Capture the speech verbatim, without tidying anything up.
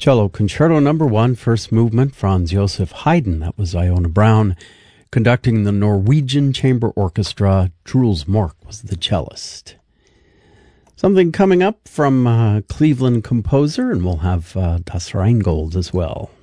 Cello Concerto Number One, first movement, Franz Joseph Haydn. That was Iona Brown conducting the Norwegian Chamber Orchestra. Truls Mork was the cellist. Something coming up from uh, Cleveland composer, and we'll have uh, Das Rheingold as well.